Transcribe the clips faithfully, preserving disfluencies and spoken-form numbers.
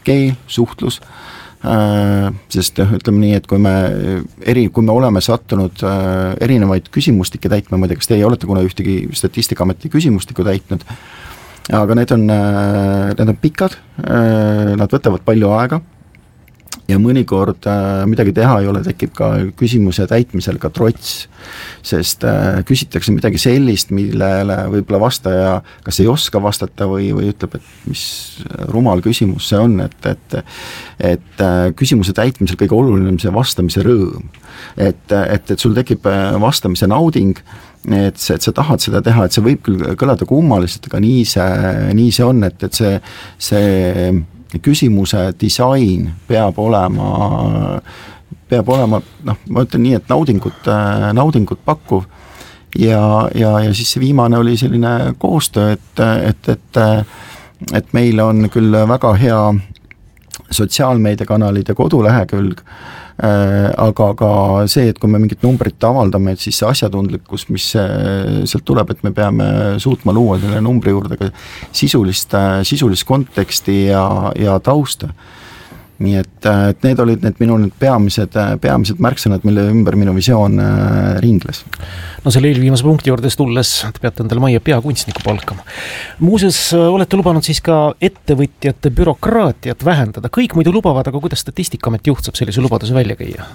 keel, suhtlus, sest ütleme nii, et kui me, eri, kui me oleme sattunud erinevaid küsimustikke täitma, ma ei tea, kas teie olete kuna ühtegi Statistikaameti küsimustikku täitnud, aga need on, need on pikad, nad võtavad palju aega ja mõnikord midagi teha ei ole, tekib ka küsimuse täitmisel ka trots, sest küsitakse midagi sellist, millele võib-olla vastaja kas ei oska vastata või, või ütleb, et mis rumal küsimus see on, et, et, et küsimuse täitmisel kõige oluline on see vastamise rõõm. Et, et, et sul tekib vastamise nauding, et, see, et sa tahad seda teha, et see võib küll kõlada kummaliselt, aga nii see, nii see on, et, et see, see küsimuse disain peab olema, peab olema, noh, ma ütlen nii, et naudingut, naudingut pakkuv ja, ja, ja siis see viimane oli selline koostöö, et, et, et, et meil on küll väga hea sotsiaalmeediakanalid ja kodulehekülg, aga ka see, et kui me mingit numbrit avaldame, et siis see asjatundlikkus, mis sealt tuleb, et me peame suutma luua selle numbri juurde ka sisulist, sisulist konteksti ja, ja tausta. Nii et, et need olid need minu need peamised, peamised märksõnad, mille ümber minu visioon ringles. No selle eelviimase punkti juurdes tulles te peate endale majja peakunstniku palkama. Muuseas, olete lubanud siis ka ettevõtjate bürokraatiat vähendada. Kõik muidu lubavad, aga kuidas Statistikaameti juht saab sellise lubaduse välja käia?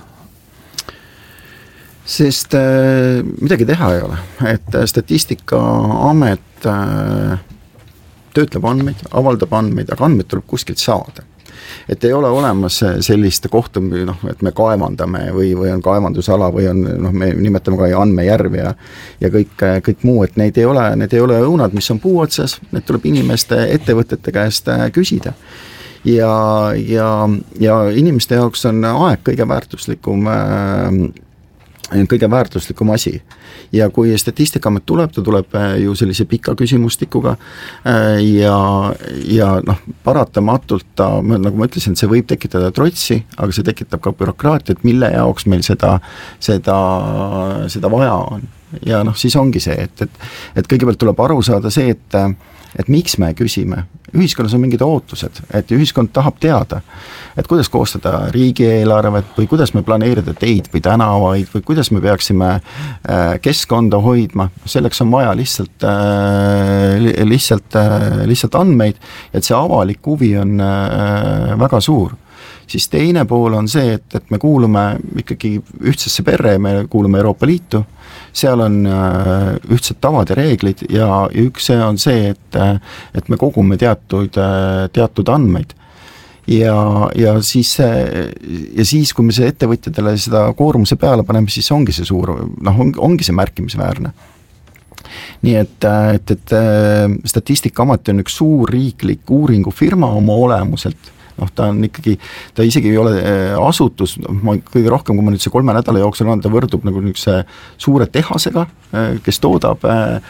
Sest äh, midagi teha ei ole. Et Statistikaamet äh, töötleb andmeid, avaldab andmeid, aga andmeid tuleb kuskilt saada. Et ei ole olemas sellist kohta, noh, et me kaevandame või, või on kaevandusala või on, noh, me nimetame ka andmejärv ja, ja kõik, kõik muu, et neid ei ole, need ei ole õunad, mis on puu otsas, need tuleb inimeste, ettevõtete käest küsida. Ja, ja, ja inimeste jaoks on aeg kõige väärtuslikum, kõige väärtuslikum asi. Ja kui Statistikaamet tuleb, ta tuleb ju sellise pika küsimustikuga ja, ja noh, paratamatult ta, nagu ma ütlesin, see võib tekitada trotsi, aga see tekitab ka bürokraatiat, mille jaoks meil seda, seda, seda vaja on. Ja noh, siis ongi see, et, et, et kõigepealt tuleb aru saada see, et et miks me küsime. Ühiskonnas on mingid ootused, et ühiskond tahab teada, et kuidas koostada riigieelarvet või kuidas me planeerida teid või tänavaid või kuidas me peaksime keskkonda hoidma. Selleks on vaja lihtsalt, lihtsalt, lihtsalt andmeid, et see avalik huvi on väga suur. Siis teine pool on see, et, et me kuulume ikkagi ühtsesse perre, me kuulume Euroopa Liitu, seal on ühtsed tavad ja reeglid ja, ja üks see on see, et, et me kogume teatud, teatud andmeid. Ja, ja, siis, ja siis, kui me see ettevõtjatele seda koormuse peale paneme, siis ongi see suur, noh, on, ongi see märkimisväärne. Nii et, et, et Statistikaamet on üks suur riiklik uuringufirma oma olemuselt. noh, ta on ikkagi, ta isegi ei ole asutus, ma kõige rohkem, kui ma nüüd see kolme nädala jooksul on, ta võrdub nagu niisuguse suure tehasega, kes toodab,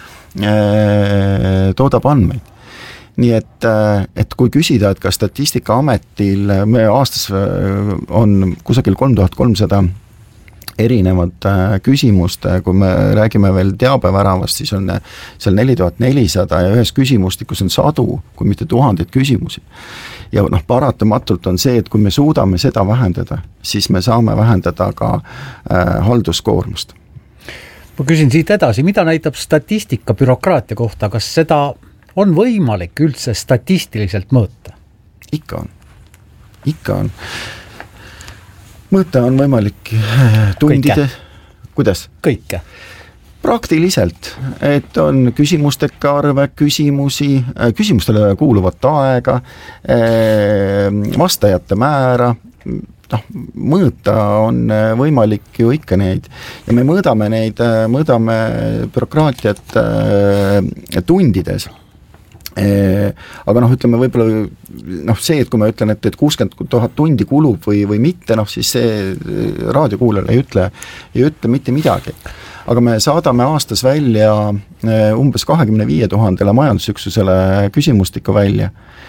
toodab andmeid. Nii et, et kui küsida, et kas Statistikaametil me aastas on kusagil kolm tuhat kolmsada erinevad küsimust, kui me räägime veel teabeväravast, siis on seal neli tuhat nelisada ja ühes küsimustikus on sadu, kui mitte tuhandeid küsimusi. Ja noh, paratamatult on see, et kui me suudame seda vähendada, siis me saame vähendada ka äh, halduskoormust. Ma küsin siit edasi, mida näitab statistika bürokraatia kohta, kas seda on võimalik üldse statistiliselt mõõta? Ikka on, ikka on. Mõõta on võimalik tundide, Kõike. Kuidas? Kõike. Praktiliselt, et on küsimusteka arve, küsimusi, küsimustele kuuluvat aega, vastajate määra, noh, mõõta on võimalik ju ikka neid ja me mõõdame neid, mõõdame bürokraatiat tundides. Aga noh, ütleme võib-olla noh, see, et kui ma ütlen, et, et kuuskümmend tuhat tundi kulub või, või mitte, noh siis see raadiokuulajale ei ütle, ei ütle mitte midagi. Aga me saadame aastas välja umbes kakskümmend viis tuhat majandusüksusele küsimustikku välja.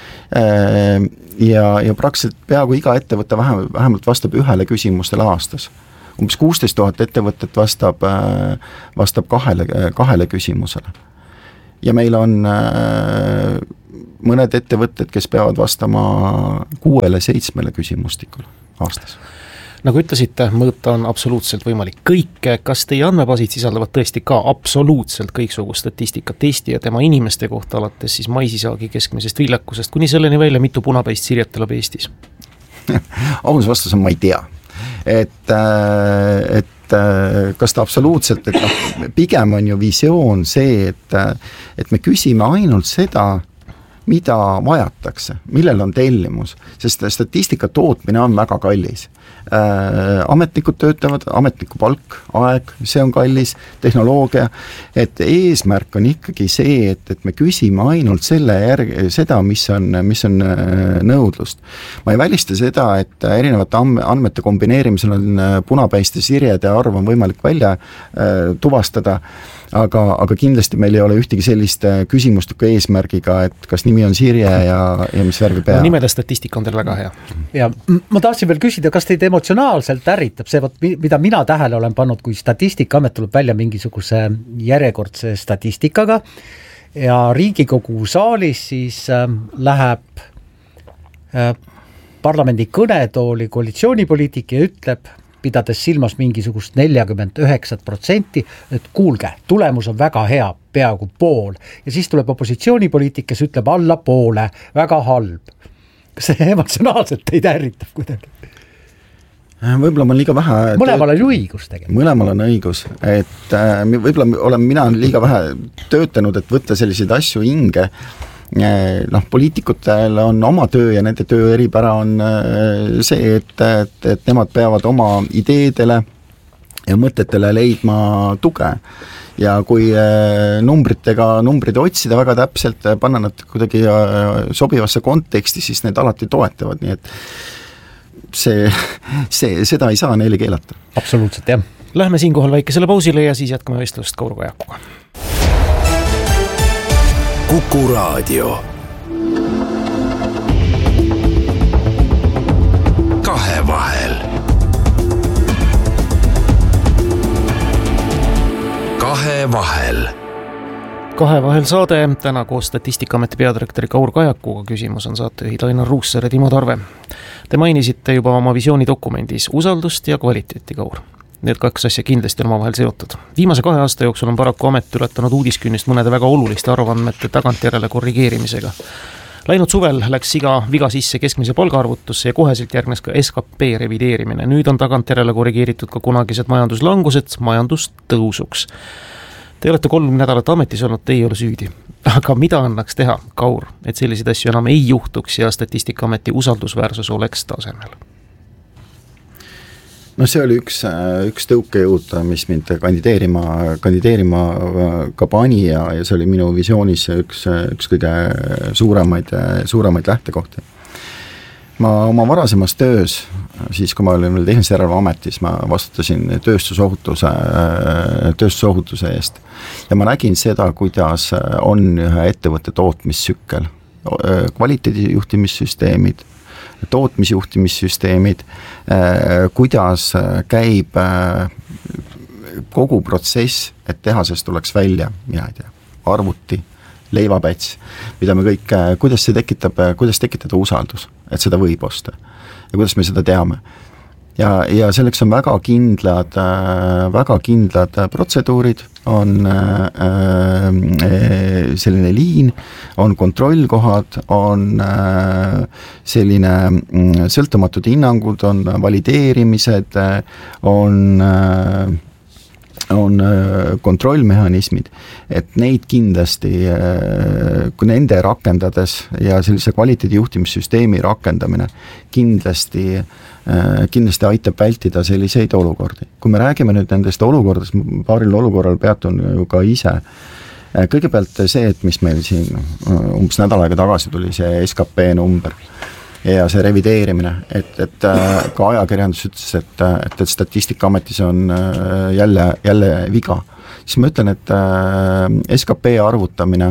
Ja, ja praktiliselt peaaegu iga ettevõte vähem, vähemalt vastab ühele küsimustele aastas. Umbes kuusteist tuhat ettevõtet vastab, vastab kahele, kahele küsimusele. Ja meil on mõned ettevõtted, kes peavad vastama kuuele-seitsmele küsimustikule aastas. Nagu ütlesite, mõõta on absoluutselt võimalik kõike, kas teie andmebaasid sisaldavad tõesti ka absoluutselt kõiksugu statistikat Eesti ja tema inimeste kohta, alates siis maisisaagi keskmisest viljakusest, kuni selleni välja, mitu punapäist sirjet elab Eestis? Aus vastus on, ma ei tea. Et, et kas ta absoluutselt, et noh, pigem on ju visioon see, et, et me küsime ainult seda, mida vajatakse, millel on tellimus, sest statistika tootmine on väga kallis. Äh, ametnikud töötavad, ametniku palk, aeg, see on kallis, tehnoloogia, et eesmärk on ikkagi see, et, et me küsime ainult selle järgi, seda, mis on, mis on nõudlust. Ma ei välista seda, et erinevate andmete kombineerimisel on punapäiste sirjede arv on võimalik välja äh, tuvastada, aga, aga kindlasti meil ei ole ühtegi sellist küsimustuka eesmärgiga, et kas nimi on sirje ja, ja mis värvi pea. No, nimede statistika on teil väga hea. Ja ma tahtsin veel küsida, kas teid emotsionaalselt ärritab see, mida mina tähele olen pannud, kui Statistikaamet tuleb välja mingisuguse järjekordse statistikaga ja Riigikogu saalis siis äh, läheb äh, parlamendi kõnetooli koalitsioonipoliitik ja ütleb, pidades silmas mingisugust nelikümmend üheksa protsenti, et kuulge, tulemus on väga hea, peaaegu pool. Ja siis tuleb opositsioonipoliitik, kes ütleb alla poole, väga halb. Kas see emotsionaalselt teid ärritab kuidagi? Võib-olla ma liiga vähe... Mõlemal on õigus tegelikult. Mõlemal on õigus, et võib-olla olen mina liiga vähe töötanud, et võtta selliseid asju hinge. Noh, poliitikutel on oma töö ja nende töö eripära on see, et, et, et nemad peavad oma ideedele ja mõtetele leidma tuge. Ja kui numbritega numbrid otsida väga täpselt, panna nad kuidagi sobivasse konteksti, siis need alati toetavad, nii et see, see, seda ei saa neile keelata. Absoluutselt, jah. Lähme siinkohal väikesele pausile ja siis jätkame vestlust Kaur Kajakuga. Kuku Raadio. Kahevahel. Kahevahel. Kahevahel saade, täna koos Statistikaameti peadirektori Kaur Kajakuga. Küsimus on saatejuhid Ainar Ruussaar ja Timo Tarve. Te mainisite juba oma visioonidokumendis usaldust ja kvaliteeti, Kaur. Need kaks asja kindlasti on omavahel seotud. Viimase kahe aasta jooksul on paraku amet ületanud uudiskünnist mõnede väga oluliste arvandmete tagantjärele korrigeerimisega. Läinud suvel läks iga viga sisse keskmise palgaarvutusse ja koheselt järgnes ka S K P revideerimine. Nüüd on tagantjärele korrigeeritud ka kunagised majanduslangused majandustõusuks. Te olete kolm nädalat ametis olnud, te ei ole süüdi. Aga mida annaks teha, Kaur, et selliseid asju enam ei juhtuks ja Statistikaameti usaldusväärsus oleks tasemel? No see oli üks, üks tõukejõud, mis mind kandideerima, kandideerima ka pani ja, ja see oli minu visioonis üks, üks kõige suuremaid, suuremaid lähtekohti. Ma oma varasemas töös, siis kui ma olin veel tehnilise järelevalve ametis, ma vastutasin tööstusohutuse, tööstusohutuse eest ja ma nägin seda, kuidas on ühe ettevõtte tootmissükkel, kvaliteedijuhtimissüsteemid, tootmisjuhtimissüsteemid, kuidas käib kogu protsess, et tehasest tuleks välja, mina ei tea, arvuti, leivapäts, mida me kõik, kuidas see tekitab, kuidas tekitada usaldus, et seda võib osta ja kuidas me seda teame. Ja, ja selleks on väga kindlad, väga kindlad protseduurid, on selline liin, on kontrollkohad, on selline sõltumatud hinnangud, on valideerimised, on, on kontrollmehhanismid, et neid kindlasti, kui nende rakendades ja sellise kvaliteedijuhtimissüsteemi rakendamine kindlasti kindlasti aitab vältida selliseid olukordi. Kui me räägime nüüd nendest olukordast, paaril olukorral peatun ju ka ise. Kõigepealt see, et mis meil siin umbes nädal aega tagasi tuli, see S K P number ja see revideerimine, et, et ka ajakirjandus ütles, et, et, et Statistikaametis on jälle, jälle viga. Siis ma ütlen, et S K P arvutamine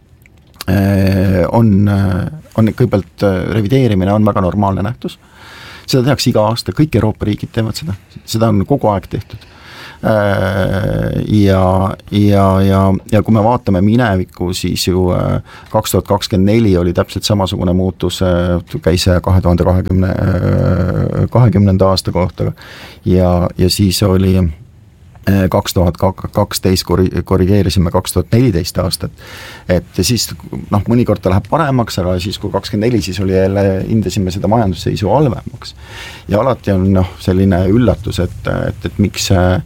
on, on kõigepealt revideerimine on väga normaalne nähtus. Seda tehakse iga aasta, kõik Euroopa riigid teevad seda, seda on kogu aeg tehtud. ja, ja, ja, ja kui me vaatame minevikku, siis ju kaks tuhat kakskümmend neli oli täpselt samasugune muutus, käis kahe tuhande kahekümne, kahekümnenda aasta kohta ja, ja siis oli kaks tuhat kaksteist korrigeerisime kaks tuhat neliteist aastat, et siis noh, mõnikord ta läheb paremaks, aga siis kui kakskümmend neli, siis oli jälle, hindasime seda majandusseisu halvemaks. Ja alati on noh, selline üllatus, et, et, et miks, äh,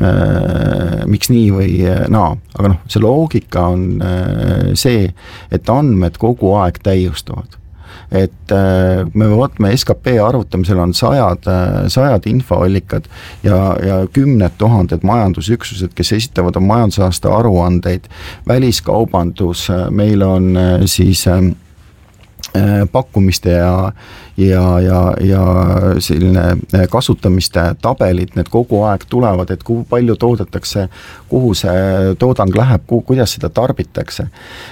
miks nii või naa, aga noh, see loogika on äh, see, et andmed kogu aeg täiustuvad. Et me vaatame S K P arvutamisel on sajad, sajad infoallikad ja, ja kümned tuhanded majandusüksused, kes esitavad on majandusaasta aruandeid, väliskaubandus, meil on siis pakkumiste ja, ja, ja, ja selline kasutamiste tabelid, need kogu aeg tulevad, et kui palju toodetakse, kuhu see toodang läheb, kuhu, kuidas seda tarbitakse.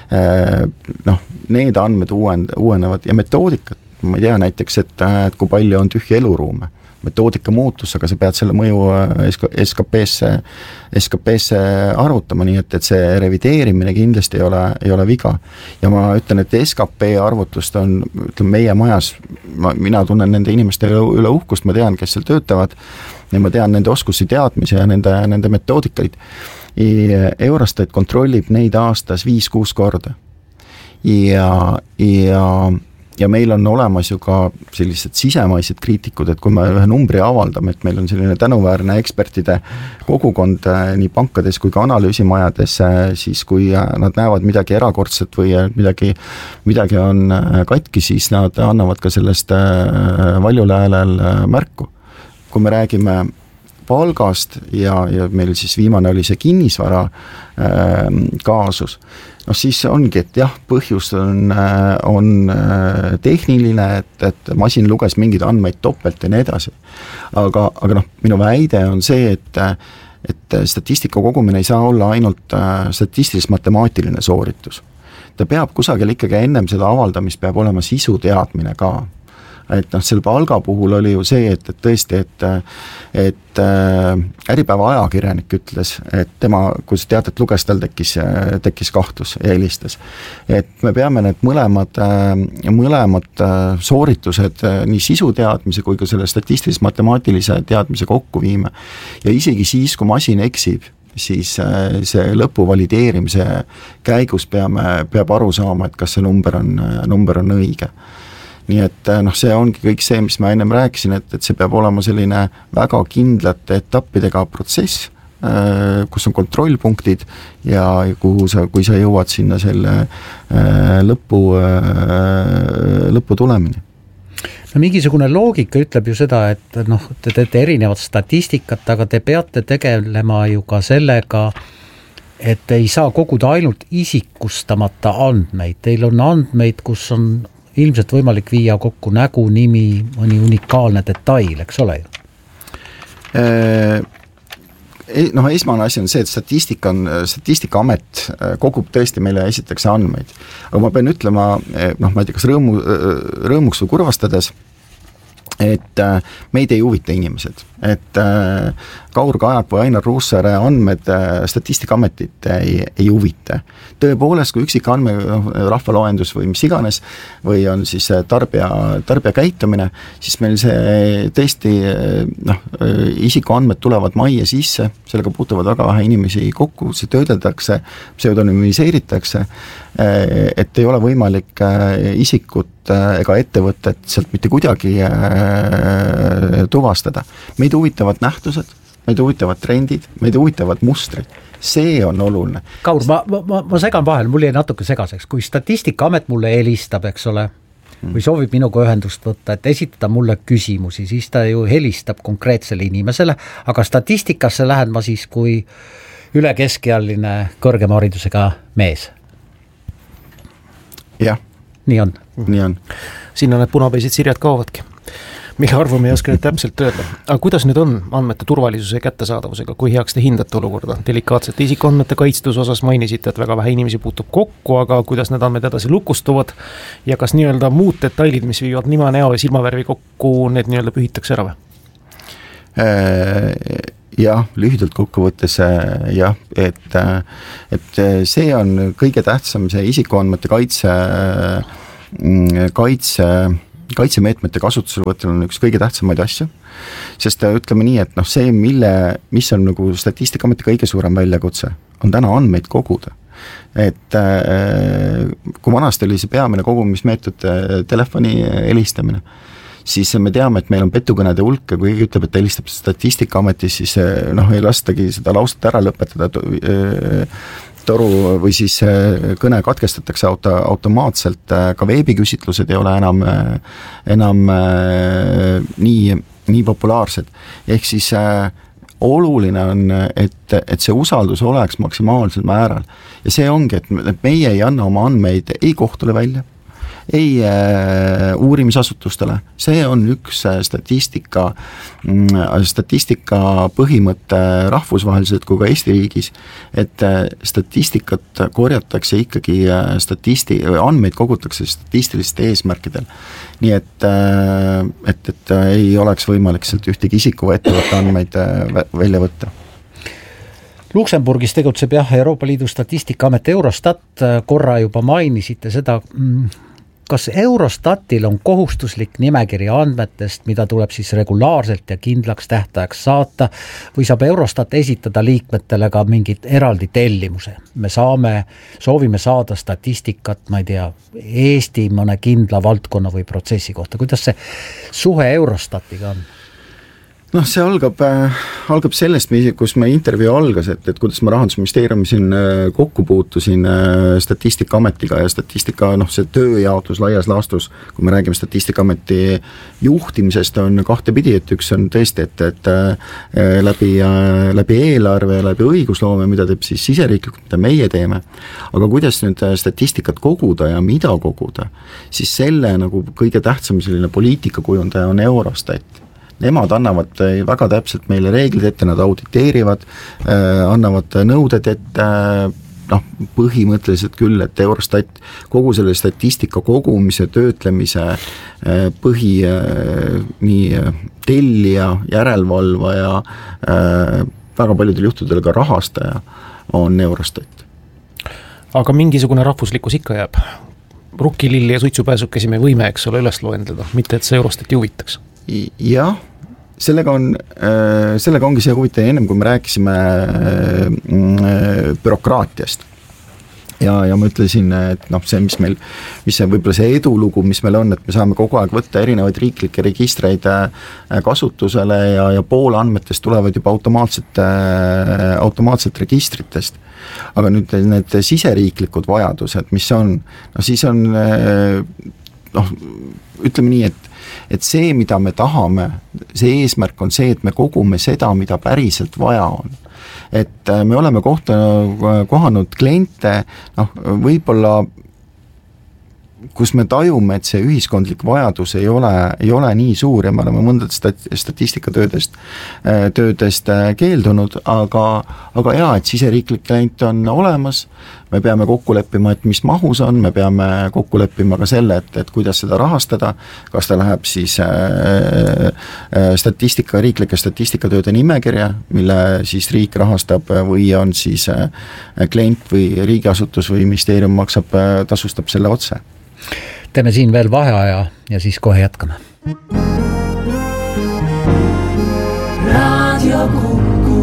Noh, need andmed uuen, uuenevad ja metoodikat, ma ei tea näiteks, et, et kui palju on tühja eluruume. Metoodika muutus, aga sa pead selle mõju S K P-sse, S K P-sse arvutama, nii et, et see revideerimine kindlasti ei ole, ei ole viga. Ja ma ütlen, et S K P arvutust on, ütleme, meie majas, ma, mina tunnen nende inimeste üle uhkust, ma tean, kes seal töötavad, ja ma tean nende oskusi teadmise ja nende, nende metoodikaid. Eurostat kontrollib neid aastas viis-kuus korda. Ja, ja ja meil on olemas ju ka sellised sisemaised kriitikud, et kui me ühe numbri avaldame, et meil on selline tänuväärne ekspertide kogukond nii pankades kui ka analüüsimajades, siis kui nad näevad midagi erakordset või midagi, midagi on katki, siis nad annavad ka sellest valjul häälel märku. Kui me räägime palgast ja, ja meil siis viimane oli see kinnisvara äh, kaasus, noh siis ongi, et jah, põhjus on, on tehniline, et, et masin luges mingeid andmeid topelt ja nii edasi. Aga, aga noh, minu väide on see, et, et statistika kogumine ei saa olla ainult statistilis-matemaatiline sooritus. Ta peab kusagil ikkagi ennem seda avaldamist peab olema sisu teadmine ka. Et noh, selle palga puhul oli ju see, et, et tõesti, et, et Äripäeva ajakirjanik ütles, et tema, kui see teatet luges, tal tekkis, tekkis kahtlus ja helistas. Et me peame need mõlemad, mõlemad sooritused nii sisu teadmise kui ka selle statistilis-matemaatilise teadmise kokku viima. Ja isegi siis, kui masin eksib, siis see lõpu valideerimise käigus peame, peab aru saama, et kas see number on, number on õige. Nii et noh, see ongi kõik see, mis ma ennem rääkisin, et, et see peab olema selline väga kindlate etappidega protsess, kus on kontrollpunktid ja kuhu sa, kui sa jõuad sinna selle lõpu, lõpu tulemini. No mingisugune loogika ütleb ju seda, et noh, te teete erinevat statistikat, aga te peate tegelema ju ka sellega, et ei saa koguda ainult isikustamata andmeid. Teil on andmeid, kus on ilmselt võimalik viia kokku nägu, nimi, mõni unikaalne detail, eks ole ju? Noh, esmane asi on see, et statistika on, Statistikaamet kogub tõesti meile esiteks andmeid. Aga ma pean ütlema, noh, ma ei tea, kas rõõmu, rõõmuks või kurvastades, et meid ei huvita inimesed, et Kaur Kajak või Ainar Ruussaare andmed Statistikaametit ei, ei huvita. Tõepoolest, kui üksik andme, rahvaloendus või mis iganes, või on siis tarbija, tarbija käitumine, siis meil see tõesti, noh, isikuandmed tulevad majja sisse, sellega puutuvad väga vähe inimesi kokku, see töödeldakse, pseudonümiseeritakse, et ei ole võimalik isikut ega ettevõtet sealt mitte kuidagi tuvastada. Meid huvitavad nähtused, meid huvitavad trendid, meid huvitavad mustrid. See on oluline. Kaur, ma, ma, ma segan vahel, mul jäi natuke segaseks, kui Statistikaamet mulle helistab, eks ole, või soovib minuga ühendust võtta, et esitada mulle küsimusi, siis ta ju helistab konkreetsele inimesele, aga statistikasse lähen ma siis kui üle keskealine kõrgema haridusega mees. Jah. Nii on. Nii on. Sinna need punapäisid sirjad kaovadki, mille arvu me ei oska nüüd täpselt öelda. Aga kuidas nüüd on andmete turvalisuse kättesaadavusega, kui heaks te hindate olukorda? Delikaatsete isikuandmete kaitstus osas mainisite, et väga vähe inimesi puutub kokku, aga kuidas need andmed edasi lukustuvad ja kas nii-öelda muud detailid, mis viivad nima, näo ja silmavärvi kokku, need nii-öelda pühitakse ära või? jah, lühidalt kokkuvõttes jah, et, et see on kõige tähtsam, see isikuandmete kaitse, kaitse, kaitsemeetmete kasutuselevõtul on üks kõige tähtsamaid asju, sest ütleme nii, et noh, see, mille, mis on nagu Statistikaameti kõige suurem väljakutse, on täna andmeid koguda. Et kui vanasti oli see peamine kogumismeetod telefoni helistamine, siis me teame, et meil on petukõnede hulk ja kui keegi ütleb, et ta helistab Statistikaametis, siis noh, ei lastagi seda lauset ära lõpetada, toru või siis kõne katkestatakse auto, automaatselt, ka veebiküsitlused ei ole enam, enam nii, nii populaarsed. Ehk siis oluline on, et, et see usaldus oleks maksimaalsel määral. Ja see ongi, et meie ei anna oma andmeid ei kohtule välja, ei äh, uurimisasutustele, see on üks statistika, statistika põhimõte rahvusvaheliselt kui ka Eesti riigis, et statistikat korjatakse ikkagi statisti-, andmeid kogutakse statistiliste eesmärkidel. Nii et, et, et ei oleks võimalik sealt ühtegi isiku või ettevõtte andmeid välja võtta. Luksemburgis tegutseb jah Euroopa Liidu Statistikaamet Eurostat, korra juba mainisite seda, kas Eurostatil on kohustuslik nimekiri andmetest, mida tuleb siis regulaarselt ja kindlaks tähtajaks saata, või saab Eurostat esitada liikmetele ka mingit eraldi tellimuse? Me saame, soovime saada statistikat, ma ei tea, Eesti mõne kindla valdkonna või protsessi kohta. Kuidas see suhe Eurostatiga on? noh, see algab, äh, algab sellest, kus me intervjuu algas, et, et kuidas ma Rahandusministeeriumi siin äh, kokku puutusin äh, Statistikaametiga ja statistika, noh, see tööjaotus laias laastus, kui me räägime Statistikaameti juhtimisest, on kahtepidi, et üks on tõesti, et, et äh, läbi, äh, läbi eelarve ja läbi õigusloome, mida teeb siis siseriiklikult, mida meie teeme, aga kuidas nüüd statistikat koguda ja mida koguda, siis selle nagu kõige tähtsam selline poliitikakujundaja on Eurostat. Nemad annavad väga täpselt meile reeglid ette, nad auditeerivad, annavad nõuded ette, noh, põhimõtteliselt küll, et Eurostat kogu selle statistika kogumise, töötlemise põhi nii tellija, järelevalvaja, väga paljudel juhtudel ka rahastaja on Eurostat. Aga mingisugune rahvuslikkus ikka jääb. Rukkililli ja suitsupääsukesi me võime, eks ole, üles loendada, mitte et see Eurostati huvitaks. Jah, sellega on, sellega ongi see huvitav ennem, kui me rääkisime bürokraatiast. Ja, ja ma ütlesin, et noh, see, mis meil, mis see võib-olla see edulugu, mis meil on, et me saame kogu aeg võtta erinevaid riiklikke registreid kasutusele ja, ja pool andmetest tulevad juba automaatselt, automaatselt registritest. Aga nüüd need siseriiklikud vajadused, mis on, no siis on, noh, ütleme nii, et et see, mida me tahame, see eesmärk on see, et me kogume seda, mida päriselt vaja on. Et me oleme kohta, kohanud kliente, noh, võib-olla kus me tajume, et see ühiskondlik vajadus ei ole, ei ole nii suur ja me oleme mõndad stat- statistikatöödest töödest keeldunud, aga, aga jaa, et siseriiklik klient on olemas, me peame kokku leppima, et mis mahus on, me peame kokku leppima ka selle, et, et kuidas seda rahastada, kas ta läheb siis äh, statistika, riiklike statistikatööde nimekirja, mille siis riik rahastab või on siis äh, klient või riigiasutus või ministeerium maksab, tasustab selle otse. Teeme siin veel vaheaja ja siis kohe jätkame. Radio Kuku.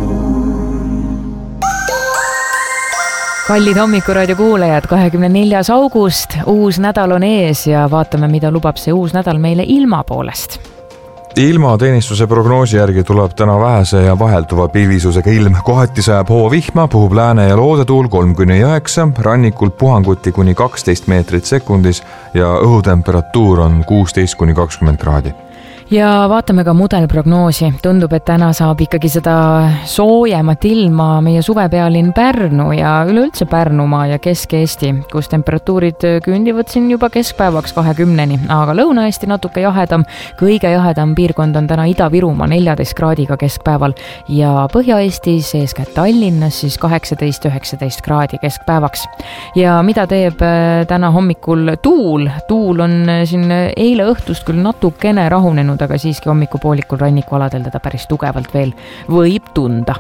Kallid Hommikuraadio kuulajad, kahekümne neljas august, uus nädal on ees ja vaatame, mida lubab see uus nädal meile ilma poolest. Ilmateenistuse prognoosi järgi tuleb täna vähese ja vahelduva pilvisusega ilm. Kohati sajab hoovihma, puhub lääne ja loodetuul kolm kuni üheksa, rannikul puhanguti kuni kaksteist meetrit sekundis ja õhutemperatuur on kuusteist kuni kakskümmend kraadi. Ja vaatame ka mudelprognoosi. Tundub, et täna saab ikkagi seda soojemat ilma meie suvepealinn Pärnu ja üleüldse Pärnumaa ja Kesk-Eesti, kus temperatuurid küündivad siin juba keskpäevaks kahekümneni, aga Lõuna-Eesti natuke jahedam. Kõige jahedam piirkond on täna Ida-Virumaa neljateist kraadiga keskpäeval ja Põhja-Eestis, eeskätt Tallinnas, siis kaheksateist üheksateist kraadi keskpäevaks. Ja mida teeb täna hommikul tuul? Tuul on siin eile õhtust küll natukene rahunenud muutunud, aga siiski hommikupoolikul rannikualadel teda päris tugevalt veel võib tunda.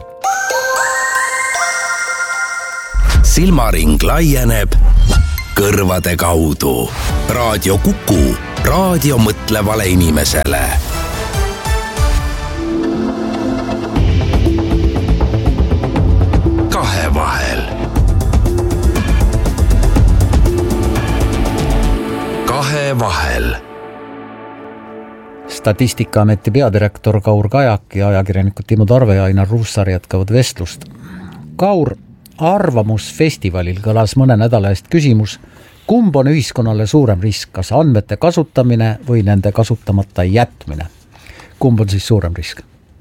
Silmaring laieneb kõrvade kaudu. Raadio Kuku, raadio mõtlevale inimesele. Kahevahel. Kahevahel. Statistikaameti peadirektor Kaur Kajak ja ajakirjanikud Timo Tarve ja Ainar Ruussaar jätkavad vestlust. Kaur, Arvamusfestivalil kõlas mõne nädala eest küsimus, kumb on ühiskonnale suurem risk, kas andmete kasutamine või nende kasutamata jätmine? Kumb on siis suurem risk?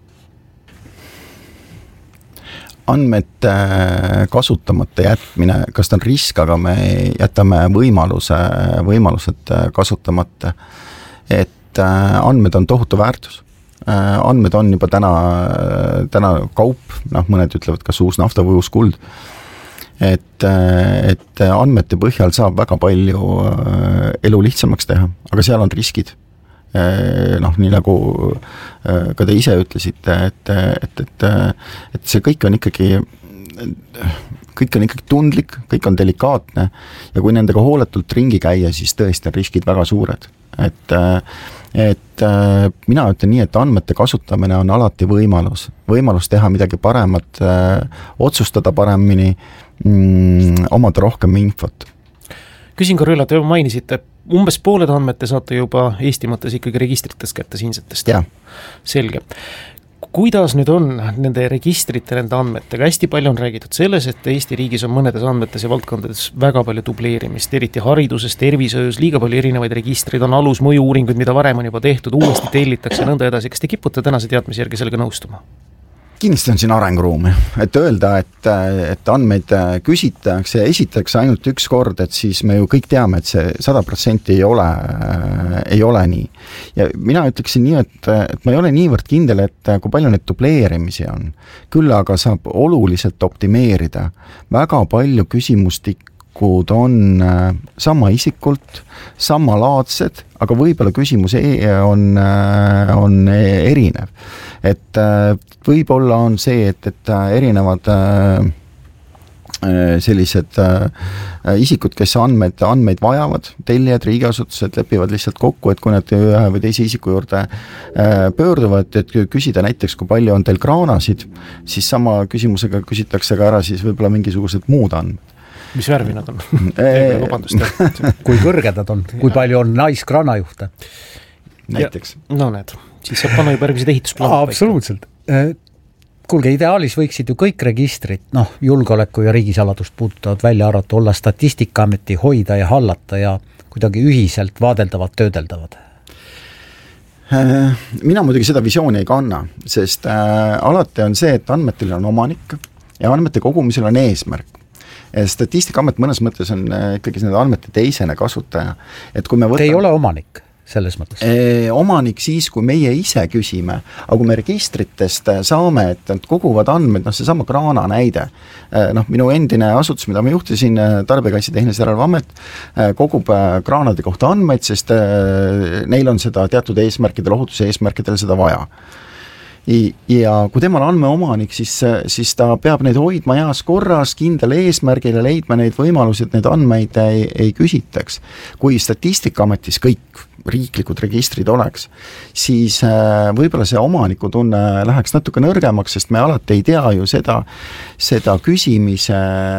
Andmete kasutamata jätmine, kas ta on risk, aga me jätame võimaluse, võimalused kasutamata, et andmed on tohutu väärtus. Andmed on juba täna, täna kaup, noh, mõned ütlevad kas uus nafta või uus kuld, et, et andmete põhjal saab väga palju elu lihtsamaks teha, aga seal on riskid. Noh, nii nagu ka te ise ütlesite, et, et, et, et see kõik on ikkagi kõik on ikkagi tundlik, kõik on delikaatne ja kui nendega hooletult ringi käia, siis tõesti on riskid väga suured. Et, et mina ütlen nii, et andmete kasutamine on alati võimalus, võimalus teha midagi paremat, otsustada paremini, mm, omada rohkem infot. Küsin Karjala, te mainisite, umbes pooled andmete saate juba Eesti mõttes ikkagi registrites kätte siinsetest. Ja. Selge. Kuidas nüüd on nende registrite, nende andmetega? Hästi palju on räägitud selles, et Eesti riigis on mõnedes andmetes ja valdkondades väga palju dubleerimist, eriti hariduses, tervishoius, liiga palju erinevaid registreid, on alus mõju-uuringuid, mida varem on juba tehtud, uuesti tellitakse ja nõnda edasi. Kas te kipute tänase teadmise järgi sellega nõustuma? Kindlasti on siin arenguruumi, et öelda, et, et andmeid küsitakse ja esitatakse ainult üks kord, et siis me ju kõik teame, et see sada protsenti ei ole, ei ole nii. Ja mina ütleksin nii, et, et ma ei ole niivõrd kindel, et kui palju need dubleerimisi on. Küll aga saab oluliselt optimeerida. Väga palju küsimustikud on sama isikult, samalaadsed, aga võib-olla küsimus on, on erinev. Et võib-olla on see, et, et erinevad sellised isikud, kes andmeid, andmeid vajavad, tellijad, riigiasutused lepivad lihtsalt kokku, et kui nad ühe või teise isiku juurde pöörduvad, et küsida näiteks, kui palju on teil kraanasid, siis sama küsimusega küsitakse ka ära siis võib-olla mingisugused muud andmed. Mis värvi nad on? Kui kõrged nad on, kui palju on naiskraanajuhte? Näiteks. Ja, no need, siis saab panna juba järgmised ehitusplaanid. Absoluutselt. Kuulge, ideaalis võiksid ju kõik registrid, noh, julgeoleku ja riigisaladust puudutavad välja arvata, olla Statistikaameti hoida ja hallata ja kuidagi ühiselt vaadeldavad, töödeldavad. Mina muidugi seda visiooni ei kanna, sest äh, alati on see, et andmetel on omanik ja andmete kogumisel on eesmärk. Statistikaamet mõnes mõttes on ikkagi nende andmete teisene kasutaja. Et kui me võtame... Te ei ole omanik selles mõttes? E, omanik siis, kui meie ise küsime, aga kui me registritest saame, et nad koguvad andmed, noh see sama kraana näide, noh minu endine asutus, mida ma juhtisin, Tarbijakaitse Tehnilise Järelevalve Amet, kogub kraanade kohta andmeid, sest neil on seda teatud eesmärkidel, ohutuse eesmärkidel seda vaja. Ja kui temal andmeomanik, siis, siis ta peab neid hoidma heas korras, kindel eesmärgile leidma neid võimalusi, et neid andmeid ei, ei küsitaks. Kui Statistikaametis kõik riiklikud registrid oleks, siis võib-olla see omaniku tunne läheks natuke nõrgemaks, sest me alati ei tea ju seda, seda küsimise,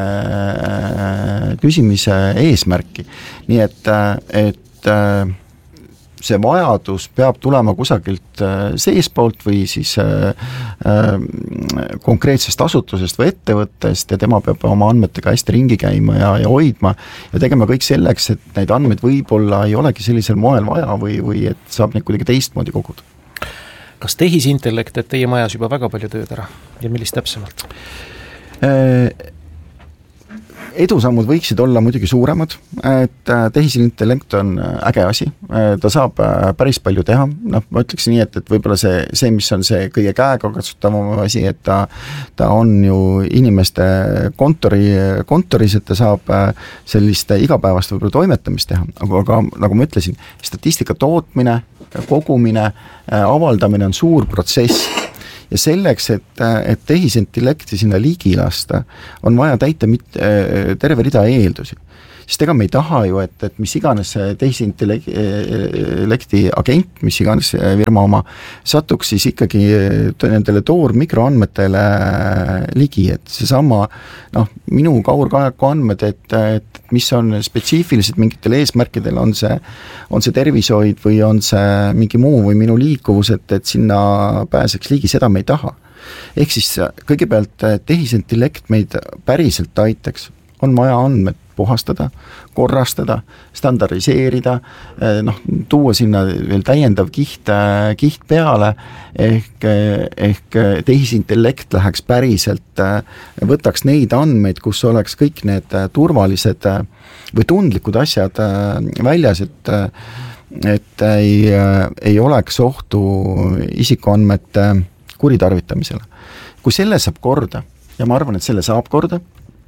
küsimise eesmärki. Nii et, et see vajadus peab tulema kusagilt seespoolt või siis konkreetsest asutusest või ettevõttest ja tema peab oma andmetega hästi ringi käima ja, ja hoidma ja tegema kõik selleks, et neid andmeid võib-olla ei olegi sellisel moel vaja või, või et saab neid kuidagi teistmoodi koguda. Kas tehisintellekt, et teie majas juba väga palju tööd ära ja millist täpsemalt? edusammud võiksid olla muidugi suuremad, et tehisintellekt on äge asi, ta saab päris palju teha, noh ma ütleks nii, et, et võib-olla see, see, mis on see kõige käega kasutavam asi, et ta, ta on ju inimeste kontori, kontoris, et ta saab sellist igapäevast võib-olla toimetamist teha, aga, aga nagu ma ütlesin, statistika tootmine, kogumine, avaldamine on suur protsess ja selleks, et, et tehisintellekti sinna ligi lasta, on vaja täita mit, terve rida eeldusi. Sest ega me ei taha ju, et, et mis iganes tehisintellekti agent, mis iganes firma oma, satuks siis ikkagi nendele toor mikroandmetele ligi, et seesama noh, minu Kaur Kajaku andmed, et, et mis on spetsiifilised mingitel eesmärkidel, on see, on see tervishoid või on see mingi muu või minu liikuvus, et, et sinna pääseks ligi, seda me ei taha. Ehk siis kõigepealt tehisintellekt meid päriselt aitaks, on vaja andmed puhastada, korrastada, standardiseerida, noh, tuua sinna veel täiendav kiht, kiht peale, ehk, ehk tehisintellekt läheks päriselt, võtaks neid andmeid, kus oleks kõik need turvalised või tundlikud asjad väljas, et, et ei, ei oleks ohtu isikuandmete kuritarvitamisele. Kui selle saab korda, ja ma arvan, et selle saab korda,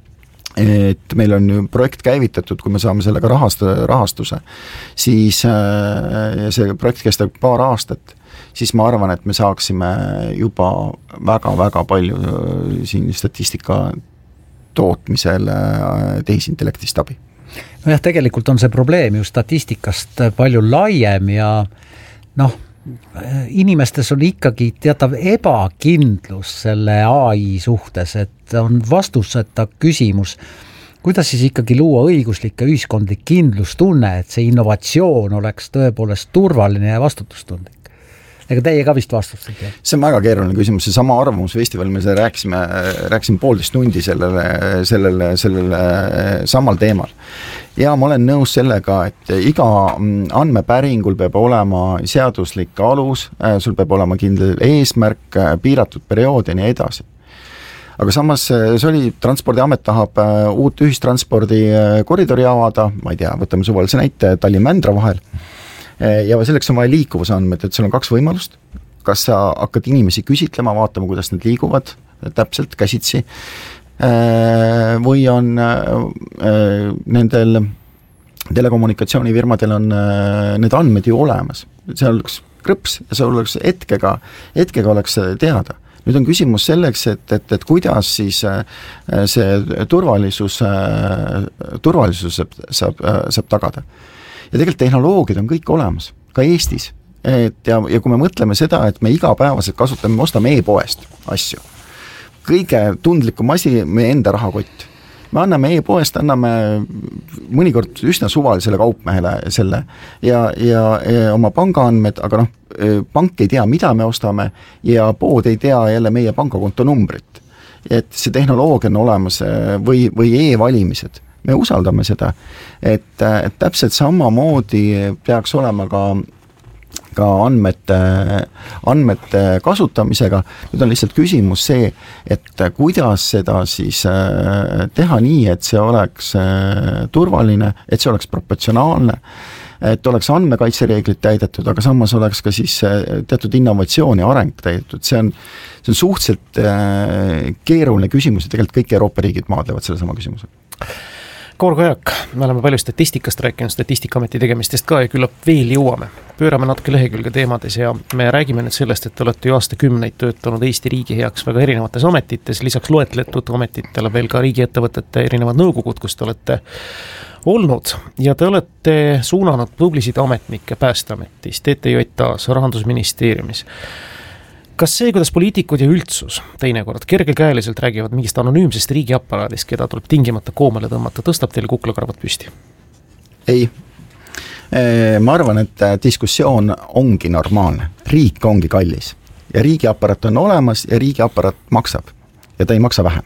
et meil on ju projekt käivitatud, kui me saame sellega rahast, rahastuse, siis see projekt kestab paar aastat, siis ma arvan, et me saaksime juba väga-väga palju siin statistika tootmisel tehisintellektist abi. Nojah, tegelikult on see probleem ju statistikast palju laiem ja noh, inimestes on ikkagi teatav ebakindlus selle A I suhtes, et on vastuseta küsimus, kuidas siis ikkagi luua õiguslik ja ühiskondlik kindlustunne, et see innovatsioon oleks tõepoolest turvaline ja vastutustundlik. Ega teie ka vist vastustate? See on väga keeruline küsimus, see sama arvamusfestival, me rääkisime, rääkisime poolteist tundi sellele, sellele, sellele samal teemal. Ja ma olen nõus sellega, et iga andmepäringul peab olema seaduslik alus, sul peab olema kindel eesmärk, piiratud periood ja nii edasi. Aga samas see oli, Transpordiamet tahab uut ühistranspordi koridori avada, ma ei tea, võtame suvalise näite Tallinn-Mändra vahel, ja selleks on vaja liikuvusandmed, et sul on kaks võimalust, kas sa hakkad inimesi küsitlema, vaatama, kuidas need liiguvad täpselt käsitsi, või on nendel telekommunikatsioonifirmadel on need andmed ju olemas, seal oleks krõps ja see oleks hetkega, hetkega oleks teada. Nüüd on küsimus selleks, et, et, et kuidas siis see turvalisus, turvalisus saab, saab, saab tagada. Ja tegelikult tehnoloogiad on kõik olemas, ka Eestis. Et ja, ja kui me mõtleme seda, et me igapäevaselt kasutame, me ostame e-poest asju. Kõige tundlikum asi meie enda rahakott. Me anname e-poest, anname mõnikord üsna suvalisele kaupmehele selle ja, ja, ja oma pangaandmed, aga noh, pank ei tea, mida me ostame ja pood ei tea jälle meie pangakonto numbrit. Et see tehnoloogia on olemas või, või e-valimised. Me usaldame seda, et, et täpselt samamoodi peaks olema ka, ka andmete, andmete kasutamisega. Nüüd on lihtsalt küsimus see, et kuidas seda siis teha nii, et see oleks turvaline, et see oleks proportsionaalne, et oleks andmekaitsereeglid täidetud, aga samas oleks ka siis teatud innovatsioon ja areng täidetud. See on, see on suhteliselt keeruline küsimus ja tegelikult kõik Euroopa riigid maadlevad selle sama küsimuse. Kaur Kajak, me oleme palju statistikast rääkinud, Statistikaameti tegemistest ka ja küllap veel jõuame. Pöörame natuke lehekülge teemades ja me räägime nüüd sellest, et te olete ju aastakümneid töötanud Eesti riigi heaks väga erinevates ametites, lisaks loetletud ametitele veel ka riigiettevõtete erinevad nõukogud, kus te olete olnud ja te olete suunanud tublisid ametnikke Päästeametis, T T J A-s, Rahandusministeeriumis. Kas see, kuidas poliitikud ja üldsus teinekord kergekäeliselt räägivad mingist anonüümsest riigiaparaadist, keda tuleb tingimata koomale tõmmata, tõstab teile kuklakarvad püsti? Ei. Ma arvan, et diskussioon ongi normaalne. Riik ongi kallis. Ja riigiaparaat on olemas ja riigiaparaat maksab. Ja ta ei maksa vähem.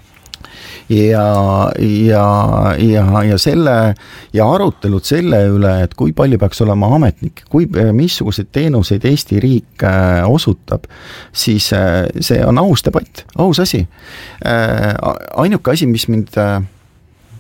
Ja, ja, ja, ja selle ja arutelud selle üle, et kui palju peaks olema ametnik, kui, missuguseid teenuseid Eesti riik osutab, siis see on aus debatt, aus asi. Ainuke asi, mis mind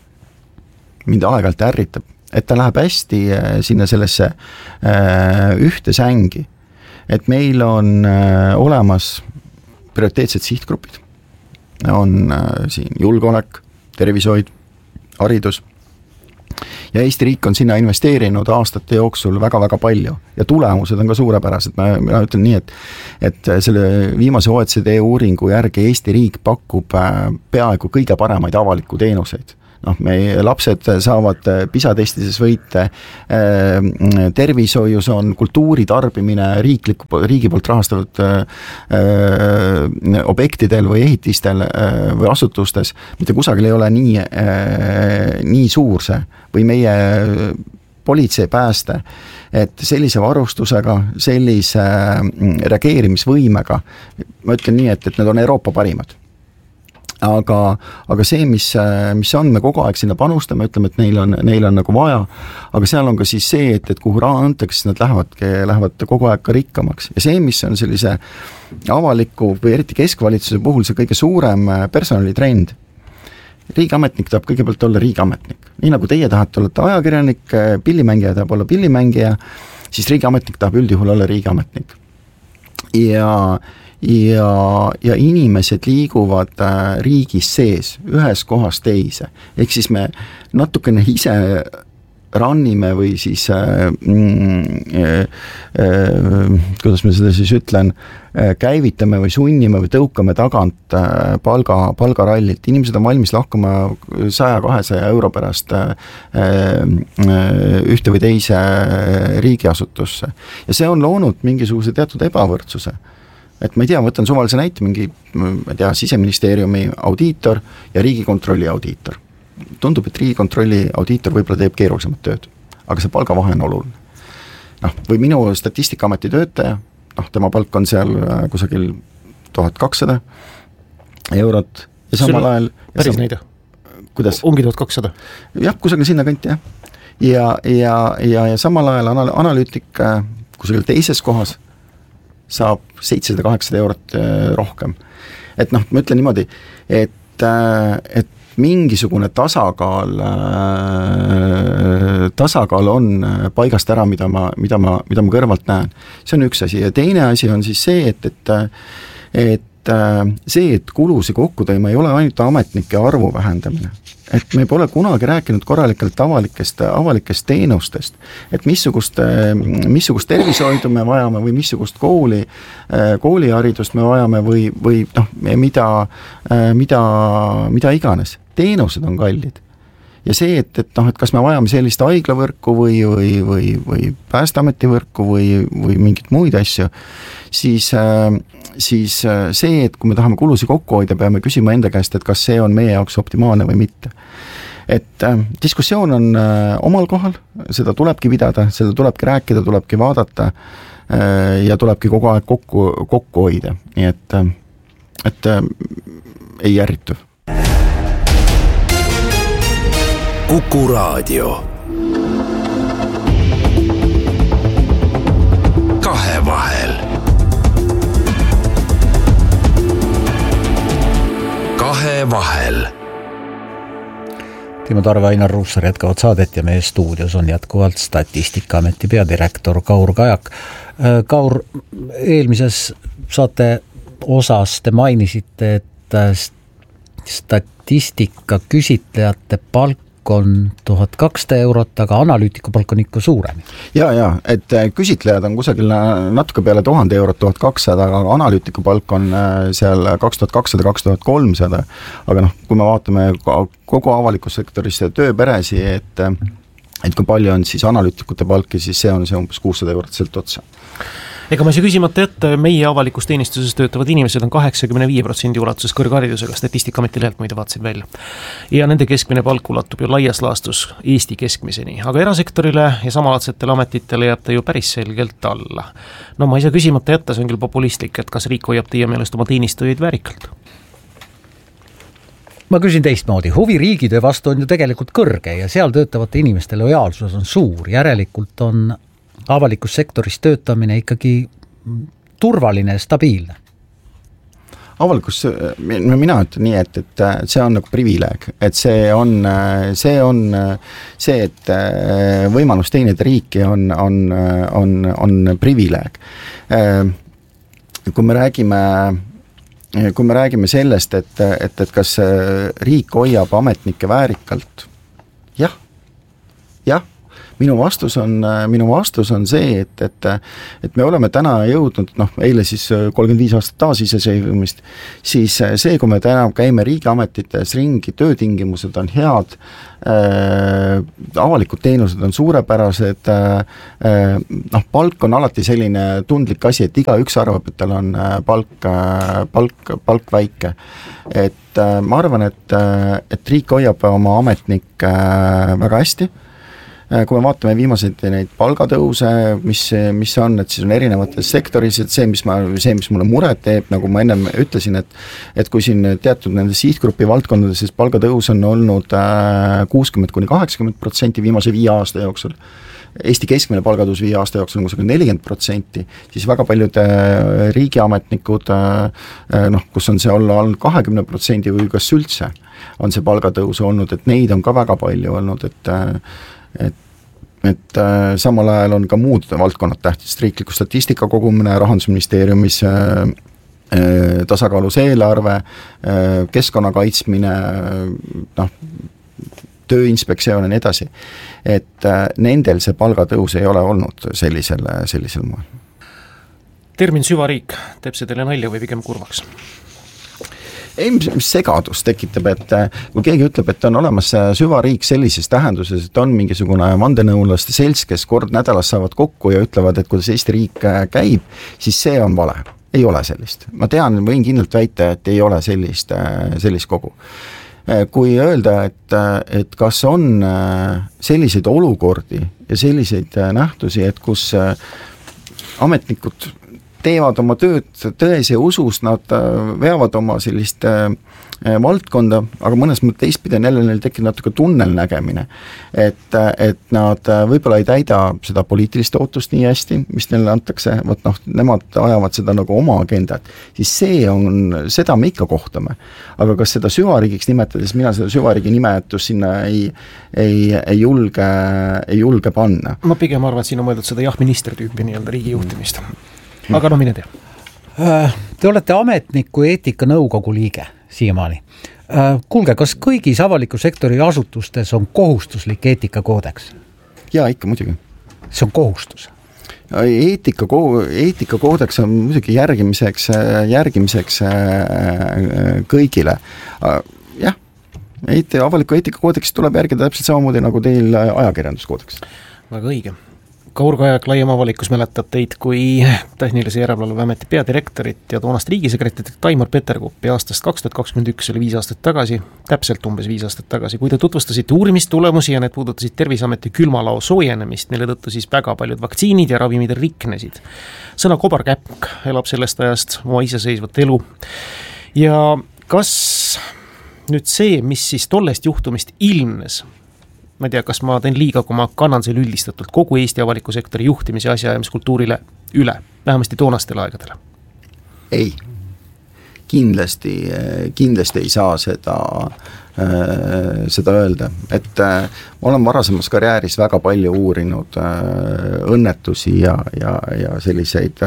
mind aeg-ajalt ärritab, et ta läheb hästi sinna sellesse ühte sängi, et meil on olemas prioriteetsed sihtgrupid, on siin julgeolek, tervishoid, haridus, ja Eesti riik on sinna investeerinud aastate jooksul väga-väga palju ja tulemused on ka suurepärased, ma, ma ütlen nii, et et selle viimase O E C D uuringu järgi Eesti riik pakub peaaegu kõige paremaid avaliku teenuseid. Noh, meie lapsed saavad PISA testides võite, tervishoius on kultuuri tarbimine riikliku, riigi poolt rahastatud objektidel või ehitistel või asutustes, mitte kusagil ei ole nii, nii suur see, või meie politsei pääste, et sellise varustusega, sellise reageerimisvõimega, ma ütlen nii, et, et need on Euroopa parimad. Aga, aga see, mis, mis on, me kogu aeg sinna panustame, ütleme, et neil on, neil on nagu vaja, aga seal on ka siis see, et, et kuhu raha antakse, nad lähevad, lähevad kogu aeg ka rikkamaks. Ja see, mis on sellise avaliku või eriti keskvalitsuse puhul see kõige suurem personalitrend, riigiametnik tahab kõigepealt olla riigiametnik. Nii nagu teie tahate olla ajakirjanik, pillimängija tahab olla pillimängija, siis riigiametnik tahab üldjuhul olla riigiametnik. Ja ja, ja inimesed liiguvad riigis sees ühes kohas teise, ehk siis me natukene ise rannime või siis mm, äh, äh, kuidas me seda siis ütlen, äh, käivitame või sunnime või tõukame tagant äh, palga, palgarallilt. Inimesed on valmis lahkuma saja kahesaja euro pärast äh, äh, ühte või teise riigiasutusse. Ja see on loonud mingisuguse teatud ebavõrdsuse. Et ma ei tea, võtan suvalise näite, mingi ma ei tea, siseministeeriumi audiitor ja riigikontrolli audiitor. Tundub, et riigikontrolli audiitor võib-olla teeb keerulisemat tööd, aga see palgavahe on oluline. Noh, või minu Statistikaameti töötaja, noh, tema palk on seal kusagil tuhat kakssada eurot ja samal ajal... Päris sam... näide? Kuidas? Ongi tuhat kakssada? Jah, kusagil sinna kanti, jah. Ja, ja, ja, ja samal ajal anal- analüütik kusagil teises kohas saab seitsesada kaheksasada eurot rohkem. Et noh, ma ütlen niimoodi, et, et mingisugune tasakaal, tasakaal on paigast ära, mida ma, mida ma, mida ma kõrvalt näen. See on üks asi ja teine asi on siis see, et, et, et see, et kulusi kokku tõima ei ole ainult ametnike arvu vähendamine. Et me pole kunagi rääkinud korralikelt avalikest, avalikest teenustest, et missugust, missugust tervishoidu me vajame või missugust kooli, kooliharidust me vajame või, või noh, mida, mida, mida iganes. Teenused on kallid. Ja see, et, et, noh, et kas me vajame sellist haiglavõrku või, või, või, või päästeameti võrku või, või mingit muid asju, siis, siis see, et kui me tahame kulusi kokku hoida, peame küsima enda käest, et kas see on meie jaoks optimaalne või mitte. Et äh, diskussioon on äh, omal kohal, seda tulebki pidada, seda tulebki rääkida, tulebki vaadata äh, ja tulebki kogu aeg kokku, kokku hoida, nii et, äh, et äh, ei ärritu. Kuku Raadio. Kahevahel. Kahevahel. Timo Tarve, Ainar Ruussaar jätkavad saadet ja meie stuudios on jätkuvalt Statistikaameti peadirektor Kaur Kajak. Kaur, eelmises saate osas te mainisite, et statistika küsitlejate palk on tuhat kakssada eurot, aga analüütiku palk on ikka suurem. Ja, ja, et küsitlejad on kusagil natuke peale tuhande eurot, tuhat kakssada, aga analüütiku palk on seal kaks tuhat kakssada, kaks tuhat kolmsada, aga noh, kui me vaatame kogu avalikus sektoris tööperesi, et, et kui palju on siis analüütikute palki, siis see on see umbes kuussada eurot sealt otsa. Ega ma ei saa küsimata jätta, meie avalikus teenistuses töötavad inimesed on kaheksakümne viie protsendi ulatuses kõrgharidusega, Statistikaameti lehelt muide vaatasin välja. Ja nende keskmine palk ulatub ju laias laastus Eesti keskmiseni, aga erasektorile ja samalaadsetele ametitele jääb ta ju päris selgelt alla. No ma ei saa küsimata jätta, see on küll populistlik, et kas riik hoiab teie meelest oma teenistujaid väärikalt? Ma küsin teistmoodi, huvi riigitöö vastu on ju tegelikult kõrge ja seal töötavate inimeste lojaalsus on suur, järelikult on avalikus sektoris töötamine ikkagi turvaline ja stabiilne. avalikus, mina ütlen nii, et, et see on nagu privileeg, et see on, see on see, et võimalus teenida riiki on, on, on, on privileeg. Kui me räägime kui me räägime sellest, et, et, et kas riik hoiab ametnikke väärikalt, jah, jah, minu vastus on, minu vastus on see, et, et, et me oleme täna jõudnud, noh, eile siis kolmkümmend viis aastat taasiseseisvumist, siis see, kui me täna käime riigiametites ringi, töötingimused on head, äh, avalikud teenused on suurepärased, äh, noh, palk on alati selline tundlik asi, et igaüks arvab, et tal on palk, palk, palk väike. Et äh, ma arvan, et, et riik hoiab oma ametnikke väga hästi. Kui me vaatame viimaseid neid palgatõuse, mis, mis on, et siis on erinevates sektoris, et see, mis, ma, see, mis mulle muret teeb, nagu ma ennem ütlesin, et et kui siin teatud nende sihtgrupi valdkondades, siis palgatõus on olnud kuuskümmend kuni kaheksakümmend protsenti viimase viie aasta jooksul, Eesti keskmine palgatõus viie aasta jooksul on kusagil nelikümmend protsenti, siis väga paljud riigiametnikud, noh, kus on see olla all kahekümne protsendi või kas üldse on see palgatõus olnud, et neid on ka väga palju olnud, et et, et äh, samal ajal on ka muud valdkonnad tähtis, riikliku statistika kogumine Rahandusministeeriumis, äh, äh, tasakaalus eelarve, äh, keskkonna kaitsmine, noh, tööinspektsioon ja nii edasi, et äh, nendel see palgatõus ei ole olnud sellisel, sellisel moel. Termin süvariik teeb see teile nalja või pigem kurvaks? Ei, mis segadus tekitab, et kui keegi ütleb, et on olemas süvariik sellises tähenduses, et on mingisugune vandenõulaste selts, kes kord nädalas saavad kokku ja ütlevad, et kuidas Eesti riik käib, siis see on vale. Ei ole sellist. Ma tean, võin kindlalt väita, et ei ole sellist, sellist kogu. Kui öelda, et, et kas on selliseid olukordi ja selliseid nähtusi, et kus ametnikud teevad oma tööd tões ja usus, nad veavad oma sellist valdkonda, aga mõnes mõttes teistpidi on jälle neil tekkinud natuke tunnelnägemine, et, et nad võib-olla ei täida seda poliitilist ootust nii hästi, mis neile antakse, võt noh, nemad ajavad seda nagu oma agendat, siis see on, seda me ikka kohtame. Aga kas seda süvariigiks nimetades, mina seda süvariigi nimetus sinna ei, ei, ei, julge, ei julge panna. Ma pigem arvan, et siin on mõeldud seda jah-minister tüüpi nii-öelda riigi juhtimist. Aga no mine tea. Te olete ametniku eetikanõukogu liige siiamaani. Kuulge, kas kõigis avaliku sektori asutustes on kohustuslik eetikakoodeks? Jaa, ikka muidugi. See on kohustus? Eetika, eetikakoodeks on muidugi järgimiseks, järgimiseks kõigile. Jah, eet, avaliku eetikakoodeks tuleb järgida täpselt samamoodi nagu teil ajakirjanduskoodeks. Väga õige. Kaur Kajak, laiem avalikkus mäletab teid kui Tehnilise Järelevalve Ameti peadirektorit ja toonast riigisekretärit Taimar Peterkopi aastast kaks tuhat kakskümmend üks, oli viis aastat tagasi, täpselt umbes viis aastat tagasi, kui te tutvustasite uurimistulemusi ja need puudutasid Terviseameti külmalao soojenemist, mille tõttu siis väga paljud vaktsiinid ja ravimid riknesid. Sõna kobarkäpk elab sellest ajast oma iseseisvat elu. Ja kas nüüd see, mis siis tollest juhtumist ilmnes, ma ei tea, kas ma teen liiga, kui ma kannan selle üldistatult kogu Eesti avaliku sektori juhtimise asjaajamiskultuurile üle, vähemasti toonastele aegadele? Ei, kindlasti, kindlasti ei saa seda, seda öelda, et ma olen varasemas karjääris väga palju uurinud õnnetusi ja, ja, ja selliseid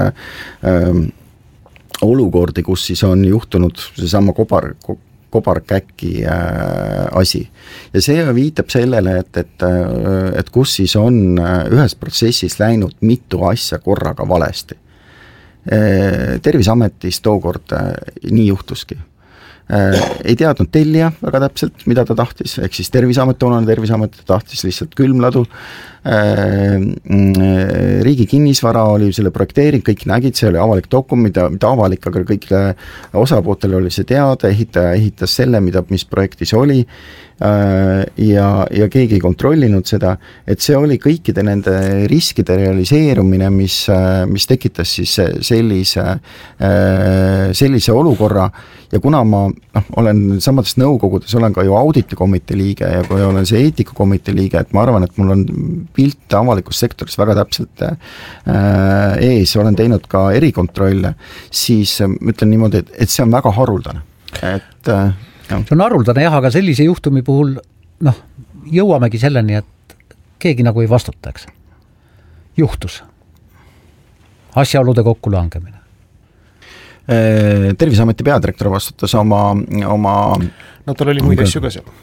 olukordi, kus siis on juhtunud seesama kobar, kobarkäki äh, asi. Ja see viitab sellele, et, et, et kus siis on ühes protsessis läinud mitu asja korraga valesti. Terviseametis tookord äh, nii juhtuski. Äh, ei teadnud tellija väga täpselt, mida ta tahtis, ehk siis Terviseamet, toonane Terviseamet tahtis lihtsalt külmladu. Äh, riigi kinnisvara oli selle projekteering, kõik nägid, see oli avalik dokument, mida, mida avalik, aga kõigile osapootele oli see teada, ehitaja ehitas selle, mida, mis projektis oli äh, ja, ja keegi ei kontrollinud seda, et see oli kõikide nende riskide realiseerumine, mis, mis tekitas siis sellise, sellise olukorra ja kuna ma noh, olen samades nõukogudes, olen ka ju auditikomitee liige ja kui olen see eetikakomitee liige, et ma arvan, et mul on pilt avalikus sektoris väga täpselt äh, ees, olen teinud ka erikontrolle, siis äh, ütlen niimoodi, et, et see on väga haruldane. Et, äh, see on haruldane jah, aga sellise juhtumi puhul noh, jõuamegi selleni, et keegi nagu ei vastutaks. Juhtus. Asjaolude kokkulangemine. Terviseameti peadirektor vastutas oma, oma no tal oli muid asju ka seal.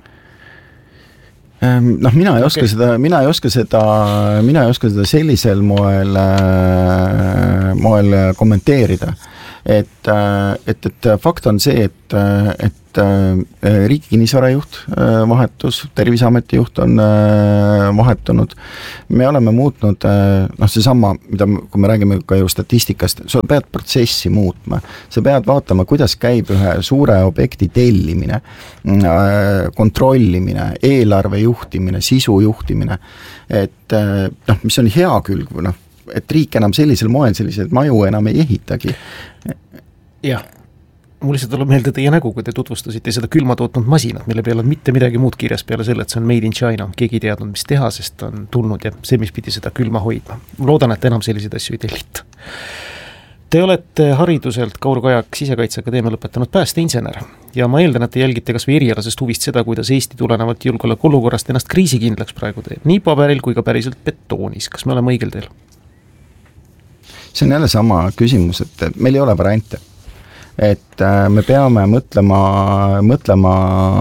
Noh, mina ei oska okay. seda, mina ei oska seda, mina ei oska seda sellisel moel, moel kommenteerida. Et, et, et fakt on see, et, et riigi kinnisvarajuht vahetus, Terviseameti juht on vahetunud. Me oleme muutnud, noh see sama, mida, kui me räägime ka ju statistikast, sa pead protsessi muutma. Sa pead vaatama, kuidas käib ühe suure objekti tellimine, kontrollimine, eelarve juhtimine, sisu juhtimine. Et noh, mis on hea küll, noh, et riik enam sellisel moel selliseid maju enam ei ehitagi. Jah, mul lihtsalt tuleb meelde teie nägu, kui te tutvustasite seda külma tootnud masinat, mille peale on mitte midagi muud kirjas peale selle, et see on made in China. Keegi ei teadnud, mis teha, sest on tulnud ja see, mis pidi seda külma hoidma. Loodan, et enam selliseid asju ei tellita. Te olete hariduselt Kaur Kajak Sisekaitseakadeemia lõpetanud päästeinsener ja ma eeldan, et te jälgite kas või erialasest huvist seda, kuidas Eesti tulenevalt julgeoleku olukorrast ennast kriisikindlaks praegu teeb, nii paberil kui ka päriselt betoonis. Kas me oleme õigel teel? See on jälle sama küsimus, et meil ei ole variante. Et me peame mõtlema, mõtlema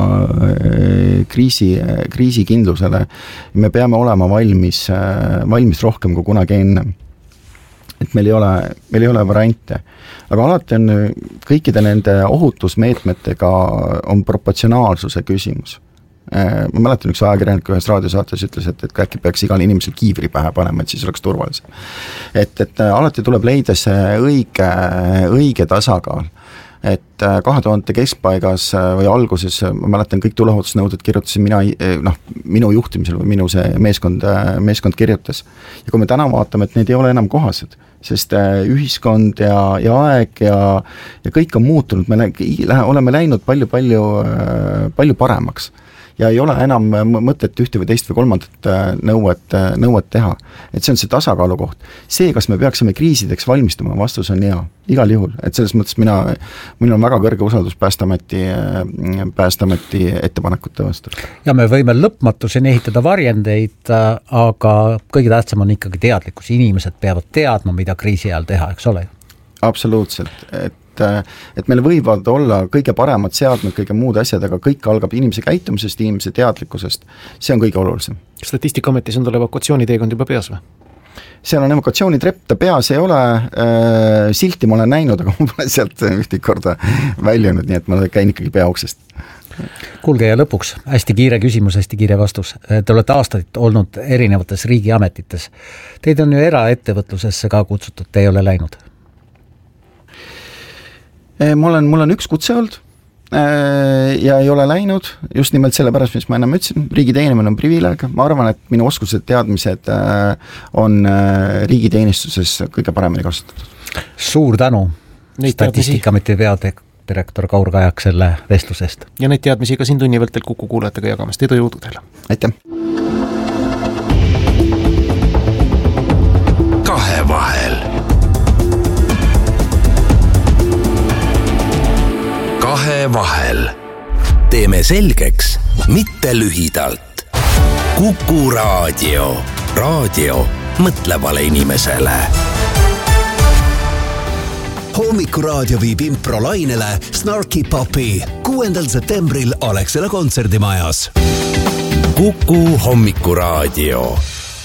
kriisi, kriisikindlusele. Me peame olema valmis, valmis rohkem kui kunagi enne. Et meil ei ole, meil ei ole variante. Aga alati on kõikide nende ohutusmeetmetega on proportsionaalsuse küsimus. Ma mäletan üks ajakirjanik ühes raadiosaates ütles, et, et äkki peaks igal inimesel kiivri pähe panema, et siis oleks turvalisem. Et, et alati tuleb leida see õige, õige tasakaal. Et kahe tuhande keskpaigas või alguses, ma mäletan, kõik tuleohutusnõuded kirjutasin mina, noh, minu juhtimisel või minu see meeskond, meeskond kirjutas. Ja kui me täna vaatame, et need ei ole enam kohased, sest ühiskond ja, ja aeg ja, ja kõik on muutunud, me lä- oleme läinud palju, palju, palju paremaks. Ja ei ole enam mõtet ühte või teist või kolmandat nõuet, nõuet teha. Et see on see tasakaalu koht. See, kas me peaksime kriisideks valmistuma, vastus on jaa, igal juhul. Et selles mõttes mina, meil on väga kõrge usaldus päästameti, päästameti ettepanekute vastu. Ja me võime lõpmatuseni ehitada varjendeid, aga kõige tähtsam on ikkagi teadlikkus. Inimesed peavad teadma, mida kriisi ajal teha, eks ole? Absoluutselt, et et meil võivad olla kõige paremad seadmed, kõige muud asjad, aga kõik algab inimese käitumisest, inimese teadlikkusest. See on kõige olulisem. Statistikaametis on tal evakuatsiooniteekond juba peas või? Seal on evakuatsioonitrepp, ta peas ei ole, äh, silti ma olen näinud, aga ma pole sealt ühte korda väljunud, nii et ma käin ikkagi peaoksest. Kuulge ja lõpuks, hästi kiire küsimus, hästi kiire vastus. Te olete aastaid olnud erinevates riigiametites. Teid on ju eraettevõtlusesse ka kutsutud, te ei ole läinud? Ma olen, mul on üks kutse olnud ja ei ole läinud just nimelt selle pärast, mis ma ennem ütlesin. Riigi teenimine on privileeg. Ma arvan, et minu oskused, teadmised on riigiteenistuses kõige paremini kasutatud. Suur tänu Statistikaameti peadirektor Kaur Kajak selle vestlusest. Ja neid teadmisi ka siin tunni vältel Kuku kuulajatega jagamast. Edu jõudu teile. Aitäh. Kahevahel. Kahevahel. Teeme selgeks, mitte lühidalt. Kuku raadio. Raadio mõtlevale inimesele. Hommikuraadio viib improlainele Snarky Puppy kuuendal septembril Alexela kontserdimajas. Kuku Hommikuraadio.